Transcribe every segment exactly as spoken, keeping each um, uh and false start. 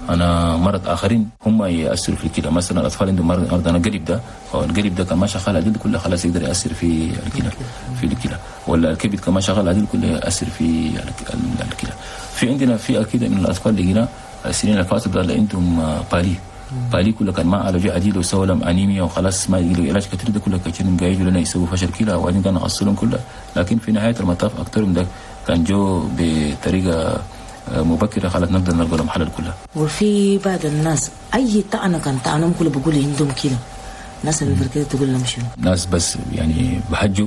أنا مرض آخرين هم يأثروا في الكلى. مثلا الأطفال عندهم مرض أنا قلب ده، والقلب ده كان ما شغال عديل كله خلاص يقدر يأثر في الكلى في الكلى ولا الكبد كان ما شغال عديل كله يأثر في الكلى. في عندنا في أكيد من الأطفال اللي هنا السنين الفاتت اللي عندهم بالي بالي كله كان ما عالجوا عديل وسووا لهم أنيميا وخلاص ما يقدروا علاج كثير ده كله كثير من قاعد لنا يسووا فشل كلى وبعدين كانوا يغسلون كله. لكن في نهاية المطاف أكثر من ده كان جو بطريقة مبكرة خلت نقدر نلقى لهم حل كلها. وفي بعض الناس أي طعنة كان طعنهم كله بقول عندهم كلى، ناس اللي كده تقول لهم شنو؟ ناس بس يعني بحجوا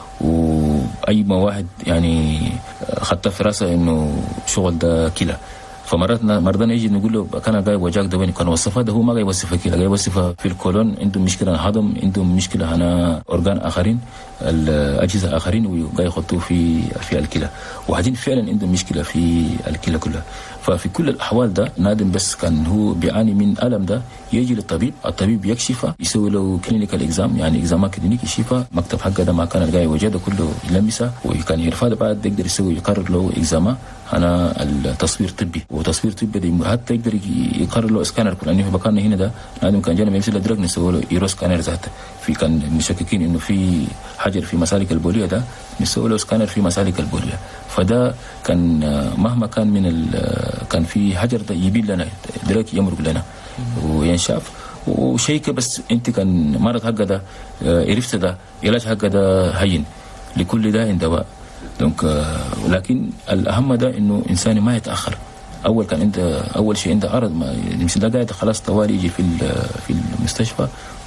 وأي ما واحد يعني خدت في راسه إنه شغل ده كلى. فمراتنا مرضانا يجي نقول له كان جاي وجاك ده وين كان وصفها ده هو ما جاي يوصفها كده، جاي يوصفها في الكولون عندهم مشكله هضم، عندهم مشكله هنا اورجان اخرين الاجهزه اخرين وجاي يحطوه في في الكلى، وبعدين فعلا عندهم مشكله في الكلى كلها. ففي كل الاحوال ده نادم بس كان هو بيعاني من الم ده يجي للطبيب، الطبيب يكشفه يسوي له كلينيكال اكزام يعني اكزامات كلينيكي يشوفها مكتب حقه ده ما كان جاي وجده كله يلمسه وكان يرفع بعد يقدر يسوي يقرر له اكزامات انا التصوير طبي وتصوير طبي دي حتى يقدر يقرر له اسكانر لانه مكاننا هنا ده نادم كان جانا يمشي لدرجه نسوي له ايرو سكانر ذاته. في كان مشككين انه في حجر في مسالك البوليه ده نسوي له سكانر في مسالك البوليه. فده كان مهما كان من كان في حجر ده يبين لنا دلوقتي يمرق لنا وينشاف وشيء بس انت كان مرض حقه ده عرفت ده علاج حقه ده هين لكل ده دواء. دونك لكن الاهم ده انه انسان ما يتاخر. اول كان انت اول شيء انت عرض ما مش ده قاعد خلاص طوالي يجي في في المستشفى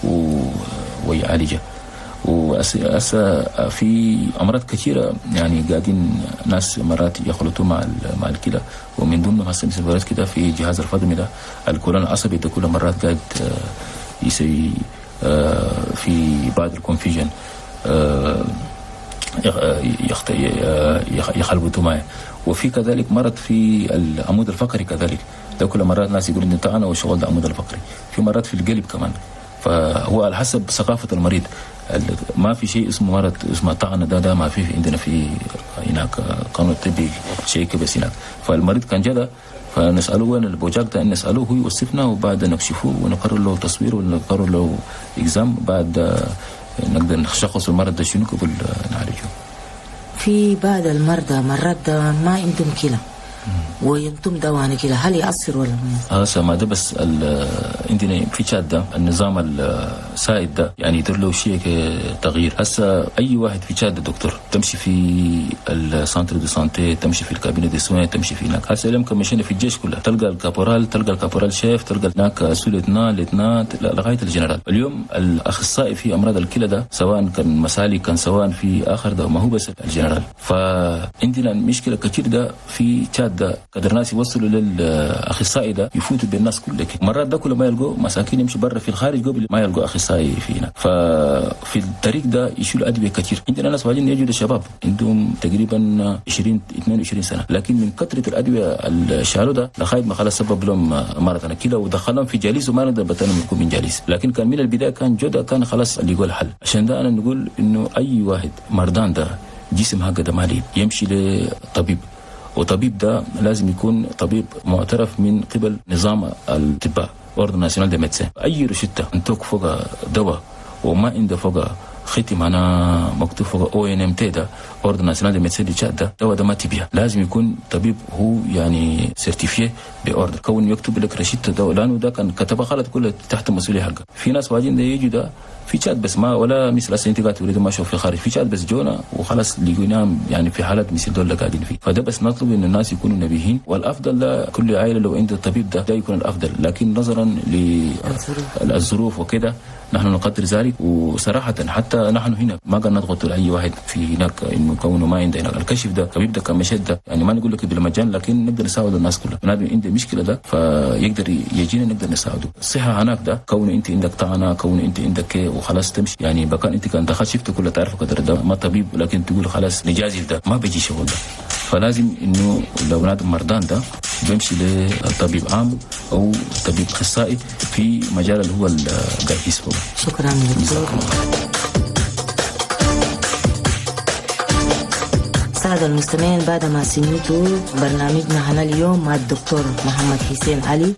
ويعالجه. وأسا في امراض كثيره يعني قاعدين ناس مرات يخلطوا مع مع الكلى ومن ضمنهم هسه مثل فيروس كده في جهاز الهضمي ده الكولون العصبي ده كل مرات قاعد يسوي في بعض الكونفيجن يخلبطوا معه. وفي كذلك مرض في العمود الفقري كذلك ده كل مرات ناس يقولوا انت طعنه وشغل ده العمود الفقري. في مرات في القلب كمان. فهو على حسب ثقافه المريض. ما في شيء اسمه مرض اسمه طعنه ده ده ما في عندنا في هناك قانون طبي شيء بس هناك. فالمريض كان جدا فنساله وين البوجاك ده نساله هو يوصفنا وبعد نكشفه ونقرر له تصوير ونقرر له اكزام بعد نقدر نشخص المرض ده شنو قبل نعالجه. في بعض المرضى مرات ما عندهم كلى وينتم دواء كده هل يأثر ولا ما؟ هسه ما ده بس عندنا في تشاد ده النظام السائد ده يعني يدير له شيء تغيير. هسه اي واحد في تشاد دكتور تمشي في السنتر دي سانتي تمشي في الكابينه دي سوين تمشي في هناك. هسه لما مشينا في الجيش كله تلقى الكابورال تلقى الكابورال شيف تلقى هناك سوليتنا ليتنا لغايه الجنرال. اليوم الاخصائي في امراض الكلى ده سواء كان مسالك كان سواء في اخر ده ما هو بس الجنرال. فعندنا مشكله كثير ده في تشاد ده قدر ناس يوصلوا للاخصائي ده يفوتوا بالناس كلها. مرات ده كله ما يلقوا مساكين يمشي برا في الخارج قبل ما يلقوا اخصائي فينا. ففي الطريق ده يشيلوا ادويه كثير. عندنا ناس واجدين يجوا للشباب عندهم تقريبا عشرين اثنين وعشرين سنه لكن من كثره الادويه اللي شالوا ده لغايه ما خلاص سبب لهم مرض الكلى ودخلهم في جاليس وما نقدر بتنهم يكون من جاليس. لكن كان من البدايه كان جوده كان خلاص اللي يقول حل. عشان ده انا نقول انه اي واحد مرضان ده جسم هكذا مالي يمشي لطبيب وطبيب ده لازم يكون طبيب معترف من قبل نظام الطب اوردر ناسيونال دي ميدسين. اي روشته انتوك فوق دواء وما عنده فوق ختم انا مكتوب فوق او ان ام تي ده اوردر ناسيونال دي ميدسين دي تشاد ده دواء ده ما تبيع. لازم يكون طبيب هو يعني سيرتيفيه باوردر كون يكتب لك روشته دواء لانه ده كان كتبها غلط كله تحت المسؤوليه حقه. في ناس واجين ده يجوا ده في تشاد بس ما ولا مثل السنتيجات ولد ما شوف في خارج في تشاد بس جونا وخلاص لقيناهم يعني في حالات مثل دول قاعدين فيه. فده بس نطلب ان الناس يكونوا نبيهين والافضل لكل عائله لو عنده الطبيب ده ده يكون الافضل. لكن نظرا للظروف وكده نحن نقدر ذلك. وصراحه حتى نحن هنا ما قد نضغط لاي واحد في هناك انه كونه ما عندنا الكشف ده الطبيب ده كان مشهد ده يعني ما نقول لك بالمجان لكن نقدر نساعد الناس كلها. نادم عنده مشكله ده فيقدر يجينا نقدر نساعده. الصحه هناك ده كون انت عندك طعنه كون انت عندك وخلاص تمشي يعني بكان انت كان دخلت شفت كل تعرف قدر ده ما طبيب لكن تقول خلاص نجازف ده ما بيجي شغل ده. فلازم انه لو نادم مرضان ده بيمشي لطبيب عام او طبيب اخصائي في مجال اللي هو الجرحيس. شكرا دكتور. سادة المستمعين بعد ما سمعتوا برنامجنا هنا اليوم مع الدكتور محمد حسين علي